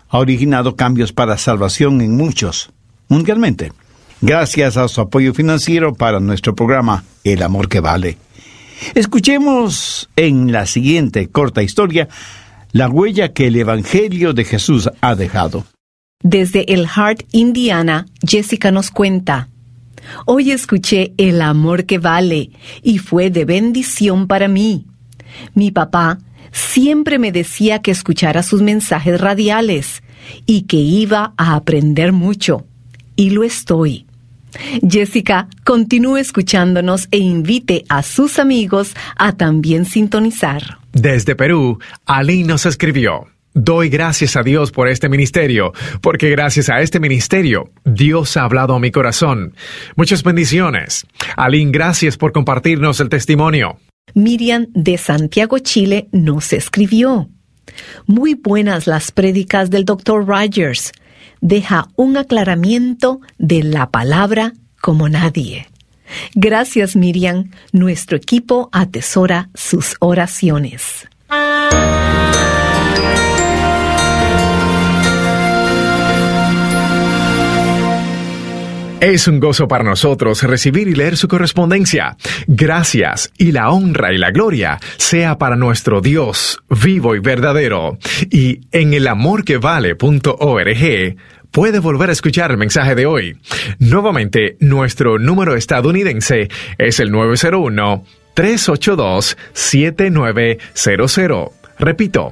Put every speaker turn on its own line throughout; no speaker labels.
ha originado cambios para salvación en muchos, mundialmente, gracias a su apoyo financiero para nuestro programa El Amor que Vale. Escuchemos en la siguiente corta historia la huella que el Evangelio de Jesús ha dejado.
Desde El Hart, Indiana, Jessica nos cuenta: hoy escuché El Amor que Vale y fue de bendición para mí. Mi papá siempre me decía que escuchara sus mensajes radiales y que iba a aprender mucho. Y lo estoy. Jessica, continúe escuchándonos e invite a sus amigos a también sintonizar.
Desde Perú, Aline nos escribió: doy gracias a Dios por este ministerio, porque gracias a este ministerio, Dios ha hablado a mi corazón. Muchas bendiciones. Aline, gracias por compartirnos el testimonio.
Miriam de Santiago, Chile, nos escribió: muy buenas las prédicas del Dr. Rogers. Deja un aclaramiento de la palabra como nadie. Gracias, Miriam. Nuestro equipo atesora sus oraciones.
Es un gozo para nosotros recibir y leer su correspondencia. Gracias, y la honra y la gloria sea para nuestro Dios vivo y verdadero. Y en elamorquevale.org puede volver a escuchar el mensaje de hoy. Nuevamente, nuestro número estadounidense es el 901-382-7900. Repito,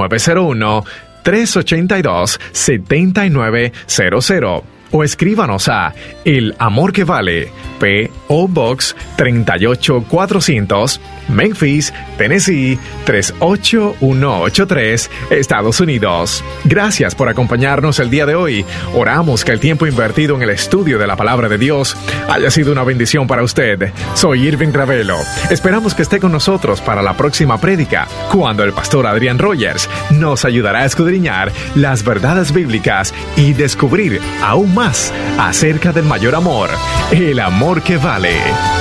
901-382-7900. O escríbanos a El Amor que Vale, P.O. Box 38400, Memphis, Tennessee 38183, Estados Unidos. Gracias por acompañarnos el día de hoy. Oramos que el tiempo invertido en el estudio de la palabra de Dios haya sido una bendición para usted. Soy Irving Ravelo. Esperamos que esté con nosotros para la próxima prédica, cuando el pastor Adrián Rogers nos ayudará a escudriñar las verdades bíblicas y descubrir aún más acerca del mayor amor, el amor que vale.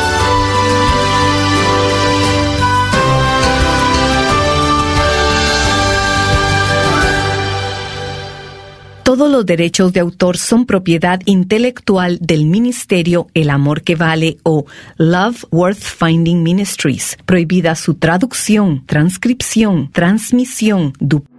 Todos los derechos de autor son propiedad intelectual del ministerio El Amor que Vale o Love Worth Finding Ministries. Prohibida su traducción, transcripción, transmisión, duplicación